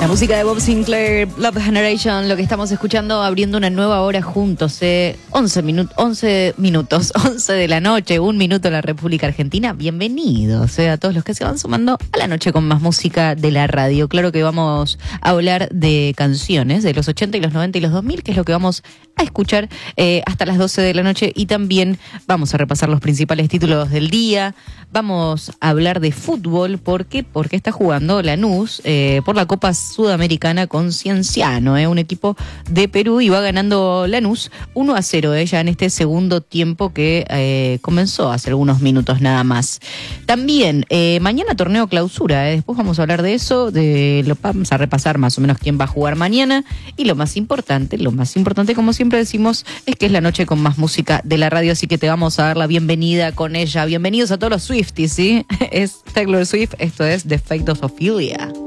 La música de Bob Sinclair, Love Generation, lo que estamos escuchando, abriendo una nueva hora juntos, 11 minutos, 11 de la noche, 1 minuto en la República Argentina. Bienvenidos a todos los que se van sumando a la noche con más música de la radio. Claro que vamos a hablar de canciones de los 80 y los 90 y los 2000, que es lo que vamos a escuchar hasta las 12 de la noche, y también vamos a repasar los principales títulos del día. Vamos a hablar de fútbol. ¿Por qué? Porque está jugando Lanús por la Copa Sudamericana con Cienciano, un equipo de Perú, y va ganando Lanús 1-0 ya en este segundo tiempo que comenzó hace algunos minutos nada más. También mañana torneo clausura, después vamos a hablar de eso, vamos a repasar más o menos quién va a jugar mañana, y lo más importante como siempre decimos, es que es la noche con más música de la radio, así que te vamos a dar la bienvenida con ella. Bienvenidos a todos los Swifties, ¿sí? Es Taylor Swift, esto es The Fate of Ophelia.